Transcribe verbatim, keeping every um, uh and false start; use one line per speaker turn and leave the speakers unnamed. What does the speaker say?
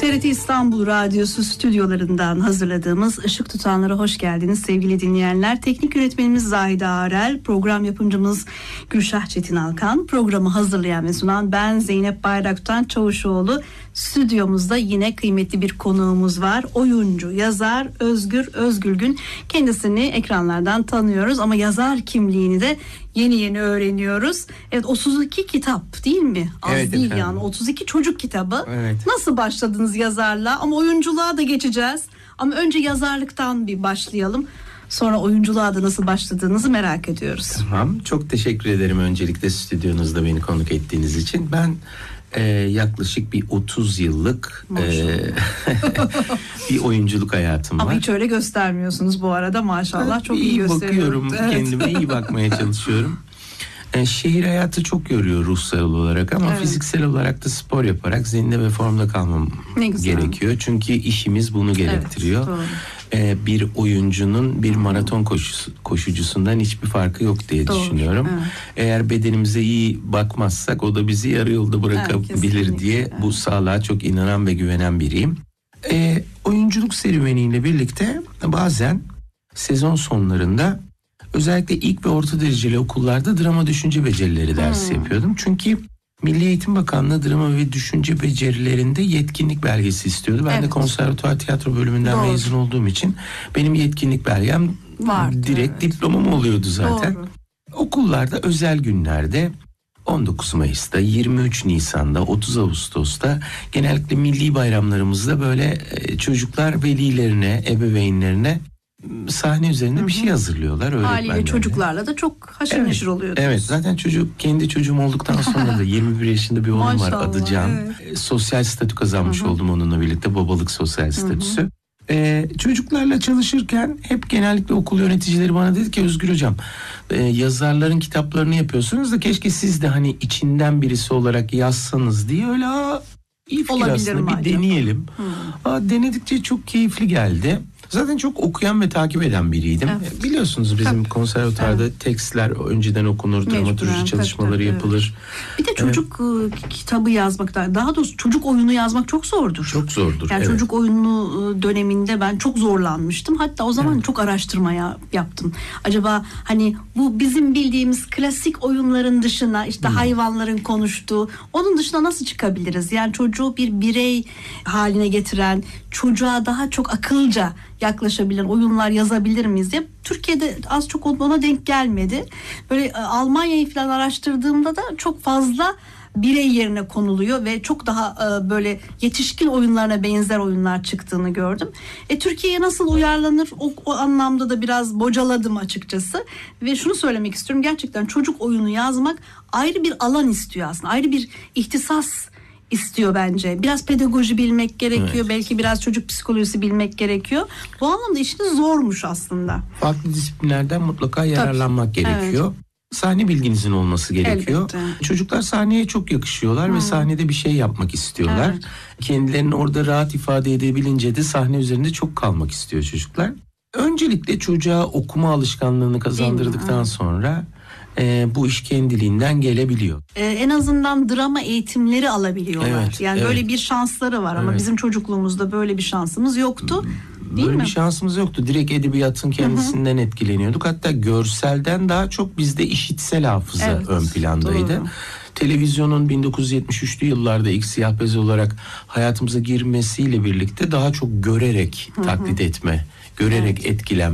T R T İstanbul Radyosu stüdyolarından hazırladığımız Işık Tutanlara hoş geldiniz sevgili dinleyenler. Teknik yönetmenimiz Zahide Arel, program yapımcımız Gülşah Çetin Alkan, programı hazırlayan ve sunan ben Zeynep Bayraktar Çavuşoğlu. Stüdyomuzda yine kıymetli bir konuğumuz var. Oyuncu, yazar Özgür Özgülgün. Kendisini ekranlardan tanıyoruz ama yazar kimliğini de yeni yeni öğreniyoruz. Evet, otuz iki kitap değil mi? Az
evet,
değil
efendim.
yani. otuz iki çocuk kitabı.
Evet.
Nasıl başladınız yazarlığa? Ama oyunculuğa da geçeceğiz. Ama önce yazarlıktan bir başlayalım. Sonra oyunculuğa da nasıl başladığınızı merak ediyoruz.
Tamam. Çok teşekkür ederim öncelikle stüdyonuzda beni konuk ettiğiniz için. Ben e, yaklaşık bir otuz yıllık e, bir oyunculuk hayatım
Ama
var.
hiç öyle göstermiyorsunuz bu arada maşallah.
Evet,
çok iyi,
iyi
gösteriyorum.
bakıyorum.
Evet.
Kendime iyi bakmaya çalışıyorum. E, şehir hayatı çok yoruyor ruhsal olarak ama
Evet.
fiziksel olarak da spor yaparak zinde ve formda kalmam
Ne güzel.
gerekiyor. Çünkü işimiz bunu gerektiriyor.
Evet, doğru.
E, bir oyuncunun bir maraton koşusu, koşucusundan hiçbir farkı yok diye
Doğru,
düşünüyorum.
evet.
Eğer bedenimize iyi bakmazsak o da bizi yarı yolda bırakabilir
kesinlikle,
diye
evet.
bu sağlığa çok inanan ve güvenen biriyim. E, oyunculuk serüveniyle birlikte bazen sezon sonlarında özellikle ilk ve orta dereceli okullarda drama düşünce becerileri dersi
Hmm.
yapıyordum. Çünkü Milli Eğitim Bakanlığı drama ve düşünce becerilerinde yetkinlik belgesi istiyordu. Ben
Evet.
de konservatuvar tiyatro bölümünden
Doğru.
mezun olduğum için benim yetkinlik belgem
Vardı,
direkt
evet.
diplomam oluyordu zaten.
Doğru.
Okullarda özel günlerde on dokuz Mayıs'ta, yirmi üç Nisan'da, otuz Ağustos'ta genellikle milli bayramlarımızda böyle e, çocuklar velilerine, ebeveynlerine sahne üzerinde
Hı
bir
hı.
şey hazırlıyorlar öğretmenlerine.
Haliyle çocuklarla da çok haşır
Evet,
neşir oluyordu.
evet, zaten çocuk kendi çocuğum olduktan sonra da yirmi bir yaşında bir oğlum var,
Maşallah,
adı Can.
evet.
E, Sosyal statü kazanmış
Hı hı.
oldum onunla birlikte, babalık sosyal statüsü. E, çocuklarla çalışırken hep genellikle okul yöneticileri bana dedi ki Özgür hocam e, yazarların kitaplarını yapıyorsunuz da keşke siz de hani içinden birisi olarak yazsanız diye. Öyle aa, iyi fikir
Olabilir
aslında,
mi
bir
acaba?
deneyelim.
Hı.
Aa, denedikçe çok keyifli geldi. Zaten çok okuyan ve takip eden biriydim.
Evet.
Biliyorsunuz bizim
Tabii.
konservatuvarda tekstler önceden okunur,
Mecburen,
dramaturji
tabii,
çalışmaları
tabii,
yapılır.
Bir de çocuk e, kitabı yazmaktan, daha doğrusu çocuk oyunu yazmak çok zordur.
Çok zordur.
Yani
evet.
çocuk oyunu e, döneminde ben çok zorlanmıştım. Hatta o zaman
Evet.
çok araştırma ya- yaptım. Acaba hani bu bizim bildiğimiz klasik oyunların dışına işte
Hmm.
hayvanların konuştuğu, onun dışına nasıl çıkabiliriz? Yani çocuğu bir birey haline getiren, çocuğa daha çok akılca yaklaşabilen oyunlar yazabilir miyiz diye. Türkiye'de az çok ona denk gelmedi. Böyle e, Almanya'yı falan araştırdığımda da çok fazla birey yerine konuluyor ve çok daha e, böyle yetişkin oyunlarına benzer oyunlar çıktığını gördüm. E, Türkiye'ye nasıl uyarlanır o, o anlamda da biraz bocaladım açıkçası. Ve şunu söylemek istiyorum, gerçekten çocuk oyunu yazmak ayrı bir alan istiyor aslında. Ayrı bir ihtisas istiyor bence. Biraz pedagoji bilmek gerekiyor.
Evet.
Belki biraz çocuk psikolojisi bilmek gerekiyor. Bu anlamda işiniz zormuş aslında.
Farklı disiplinlerden mutlaka yararlanmak gerekiyor. Sahne bilginizin olması gerekiyor.
Elbette.
Çocuklar sahneye çok yakışıyorlar ve sahnede bir şey yapmak istiyorlar.
Evet.
Kendilerini orada rahat ifade edebilince de sahne üzerinde çok kalmak istiyor çocuklar. Öncelikle çocuğa okuma alışkanlığını kazandırdıktan
Evet.
sonra e, bu iş kendiliğinden gelebiliyor.
Ee, en azından drama eğitimleri alabiliyorlar.
Evet,
yani
evet.
böyle bir şansları var ama
Evet.
bizim çocukluğumuzda böyle bir şansımız yoktu. Değil
Böyle
mi?
bir şansımız yoktu. Direkt edebiyatın kendisinden etkileniyorduk. Hatta görselden daha çok bizde işitsel hafıza
Evet,
ön plandaydı.
doğru.
Televizyonun bin dokuz yüz yetmiş üçlü yıllarda ilk siyah beyaz olarak hayatımıza girmesiyle birlikte daha çok görerek taklit etme, görerek etkilenme